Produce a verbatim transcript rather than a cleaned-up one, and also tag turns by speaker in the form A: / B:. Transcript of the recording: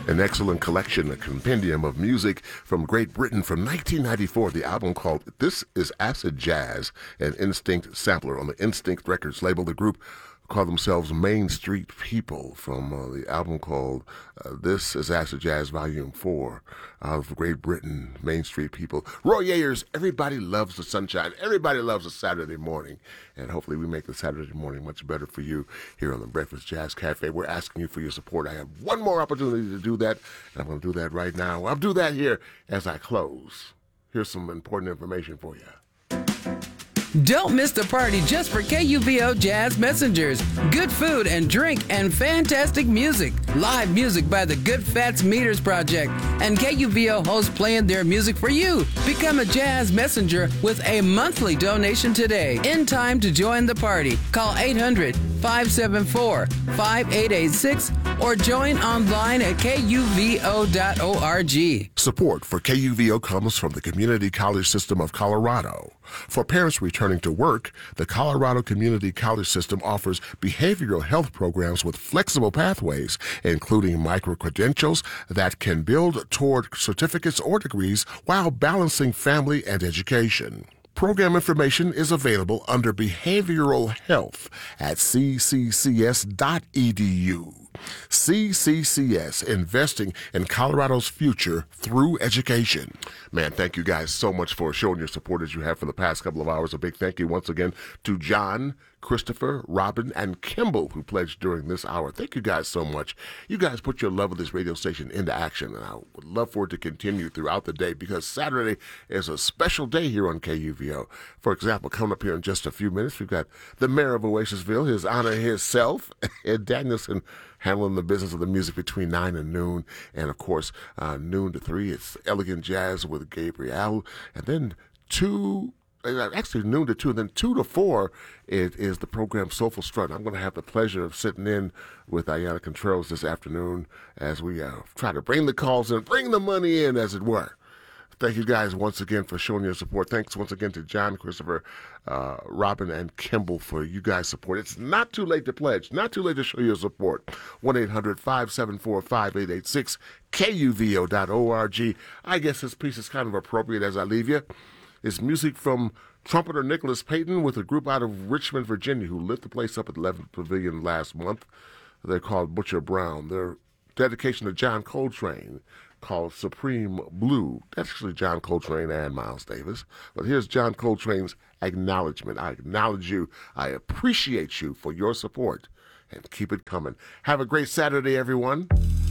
A: An excellent collection, a compendium of music from Great Britain from nineteen ninety-four. The album called This Is Acid Jazz, an Instinct sampler on the Instinct Records label. The group call themselves Main Street People from uh, the album called uh, This Is Acid Jazz Volume four out of Great Britain, Main Street People. Roy Ayers, everybody loves the sunshine. Everybody loves a Saturday morning. And hopefully we make the Saturday morning much better for you here on the Breakfast Jazz Cafe. We're asking you for your support. I have one more opportunity to do that, and I'm going to do that right now. I'll do that here as I close. Here's some important information for you.
B: Don't miss the party just for K U V O Jazz Messengers. Good food and drink and fantastic music. Live music by the Good Fats Meters Project. And K U V O hosts playing their music for you. Become a Jazz Messenger with a monthly donation today. In time to join the party. Call eight hundred, five seven four, five eight eight six or join online at K U V O dot org.
A: Support for K U V O comes from the Community College System of Colorado. For parents returning to work, the Colorado Community College System offers behavioral health programs with flexible pathways, including micro-credentials that can build toward certificates or degrees while balancing family and education. Program information is available under Behavioral Health at c c c s dot e d u. C C C S, investing in Colorado's future through education. Man, thank you guys so much for showing your support as you have for the past couple of hours. A big thank you once again to John, Christopher, Robin, and Kimball, who pledged during this hour. Thank you guys so much. You guys put your love of this radio station into action, and I would love for it to continue throughout the day because Saturday is a special day here on K U V O. For example, coming up here in just a few minutes, we've got the mayor of Oasisville, his honor himself, Ed Danielson, handling the business of the music between nine and noon. And, of course, uh, noon to three, it's Elegant Jazz with Gabriel. And then two... Actually, noon to two, and then two to four it is the program Soulful Strut. I'm going to have the pleasure of sitting in with Ayanna Contreras this afternoon as we uh, try to bring the calls in, bring the money in, as it were. Thank you guys once again for showing your support. Thanks once again to John, Christopher, uh, Robin, and Kimball for you guys' support. It's not too late to pledge, not too late to show your support. one eight hundred, five seven four, five eight eight six, K U V O dot org. I guess this piece is kind of appropriate as I leave you. It's music from trumpeter Nicholas Payton with a group out of Richmond, Virginia, who lit the place up at the eleventh Pavilion last month. They're called Butcher Brown. Their dedication to John Coltrane, called Supreme Blue. That's actually John Coltrane and Miles Davis. But here's John Coltrane's acknowledgement. I acknowledge you. I appreciate you for your support. And keep it coming. Have a great Saturday, everyone.